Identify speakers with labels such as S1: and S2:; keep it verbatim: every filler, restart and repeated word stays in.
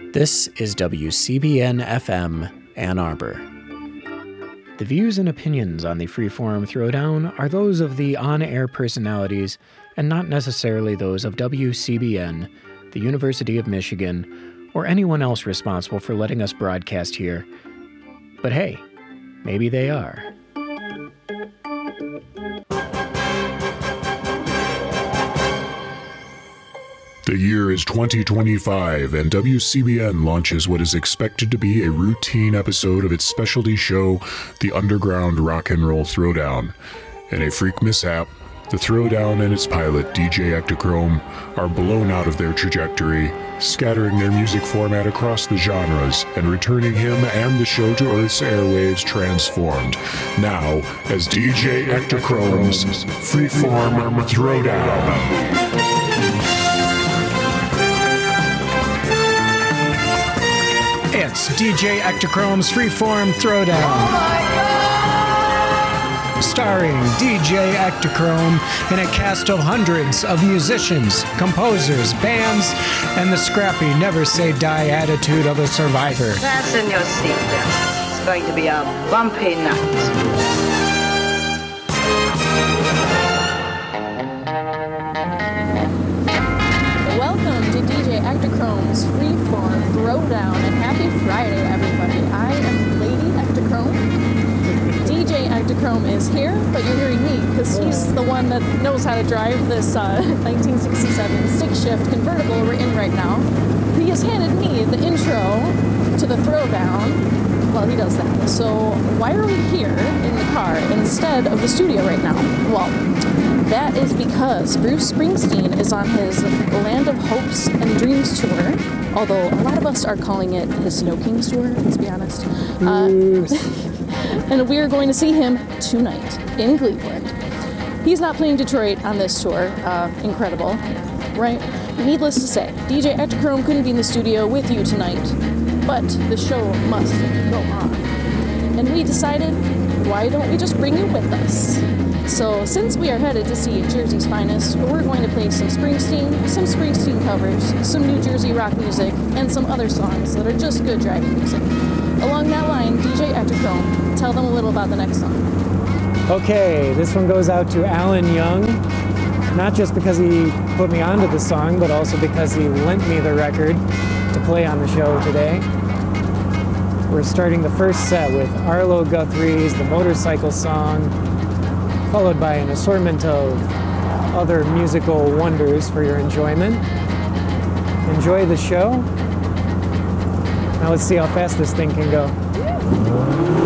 S1: This is W C B N F M, Ann Arbor. The views and opinions on the Freeform Throwdown are those of the on-air personalities and not necessarily those of W C B N, the University of Michigan, or anyone else responsible for letting us broadcast here. But hey, maybe they are.
S2: The year is twenty twenty-five, and W C B N launches what is expected to be a routine episode of its specialty show, the Underground Rock and Roll Throwdown. In a freak mishap, the Throwdown and its pilot, D J Ektachrome, are blown out of their trajectory, scattering their music format across the genres and returning him and the show to Earth's airwaves transformed. Now, as D J Ektachrome's Freeform Throwdown.
S1: It's D J Ektachrome's Freeform Throwdown. Oh my God! Starring D J Ektachrome and a cast of hundreds of musicians, composers, bands, and the scrappy never say die attitude of a survivor.
S3: Fasten your seatbelts. It's going to be a bumpy night.
S4: Ektachrome's Freeform Throwdown, and happy Friday, everybody. I am Lady Ektachrome. D J Ektachrome is here, but you're hearing me because he's the one that knows how to drive this uh, nineteen sixty-seven stick shift convertible we're in right now. He has handed me the intro to the Throwdown while he does that. So why are we here in the car instead of the studio right now? Well, that is because Bruce Springsteen is on his Land of Hopes and Dreams tour, although a lot of us are calling it his Snow Kings tour, let's be honest. Uh, and we are going to see him tonight in Cleveland. He's not playing Detroit on this tour. Uh, incredible, right? Needless to say, D J Ektachrome couldn't be in the studio with you tonight, but the show must go on. And we decided, why don't we just bring you with us? So since we are headed to see Jersey's finest, we're going to play some Springsteen, some Springsteen covers, some New Jersey rock music, and some other songs that are just good driving music. Along that line, D J Ektachrome, tell them a little about the next song.
S5: Okay, this one goes out to Alan Young, not just because he put me onto the song, but also because he lent me the record to play on the show today. We're starting the first set with Arlo Guthrie's The Motorcycle Song, followed by an assortment of other musical wonders for your enjoyment. Enjoy the show. Now let's see how fast this thing can go.